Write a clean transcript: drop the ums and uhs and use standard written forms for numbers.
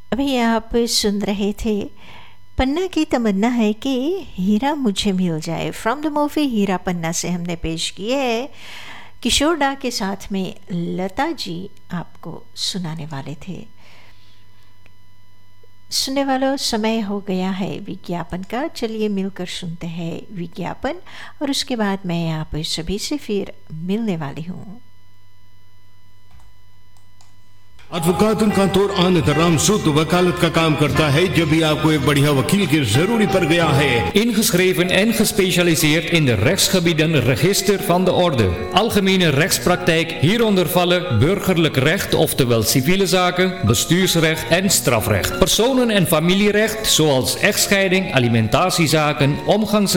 अभी आप सुन रहे थे पन्ना की तमन्ना है कि हीरा मुझे मिल जाए, फ्रॉम द मूवी हीरा पन्ना से हमने पेश किए है। किशोर डा के साथ में लता जी आपको सुनाने वाले थे। सुनने वालों, समय हो गया है विज्ञापन का। चलिए मिलकर सुनते हैं विज्ञापन और उसके बाद मैं आप सभी से फिर मिलने वाली हूँ। अडवोकातुन कांतोर आन दराम सुद वकालत का काम करता है। जब भी आपको एक बढ़िया वकील की जरूरी पड़ गया है, ingeschreven en gespecialiseerd in de rechtsgebieden Register van de Orde, algemene rechtspraktijk, hieronder vallen burgerlijk recht, oftewel civiele zaken, bestuursrecht en strafrecht, personen- en familierecht, zoals echtscheiding, alimentatiezaken,